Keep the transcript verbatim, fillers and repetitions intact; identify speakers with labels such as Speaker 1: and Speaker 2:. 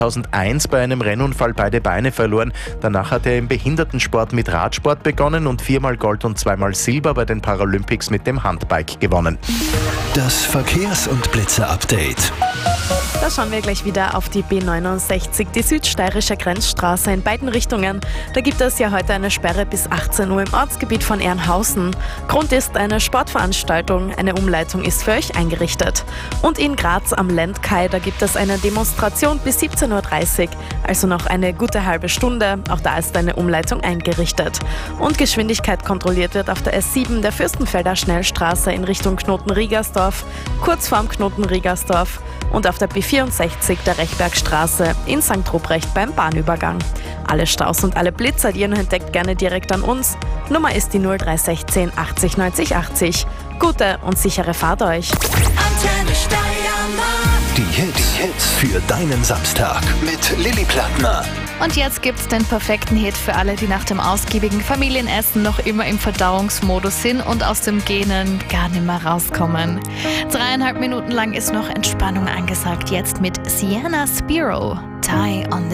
Speaker 1: zweitausendeins bei einem Rennunfall beide Beine verloren. Danach hat er im Behindertensport mit Radsport begonnen und viermal Gold und zweimal Silber bei den Paralympics mit dem Handbike gewonnen.
Speaker 2: Das Verkehrs- und Blitzer-Update.
Speaker 3: Da schauen wir gleich wieder auf die B neunundsechzig, die südsteirische Grenzstraße in beiden Richtungen. Da gibt es ja heute eine Sperre bis achtzehn Uhr im Ortsgebiet von Ehrenhausen. Grund ist eine Sportveranstaltung. Eine Umleitung ist für euch eingerichtet. Und in Graz am Lendkai, da gibt es eine Demonstration bis siebzehn Uhr dreißig, also noch eine gute halbe Stunde. Auch da ist eine Umleitung eingerichtet. Und Geschwindigkeit kontrolliert wird auf der S sieben der Fürstenfelder Schnellstraße in Richtung Knoten-Riegersdorf, kurz vorm Knoten-Riegersdorf, und auf der B vierundsechzig der Rechbergstraße in Sankt Ruprecht beim Bahnübergang. Alle Staus und alle Blitzer, die ihr noch entdeckt, gerne direkt an uns. Nummer ist die null drei eins sechs achtzig neunzig achtzig. Gute und sichere Fahrt euch.
Speaker 4: Antenne Steiermark.
Speaker 2: Die Hits, die Hits für deinen Samstag mit Lilly Plattner.
Speaker 5: Und jetzt gibt's den perfekten Hit für alle, die nach dem ausgiebigen Familienessen noch immer im Verdauungsmodus sind und aus dem Gähnen gar nicht mehr rauskommen. Dreieinhalb Minuten lang ist noch Entspannung angesagt. Jetzt mit Sienna Spiro. Tie on the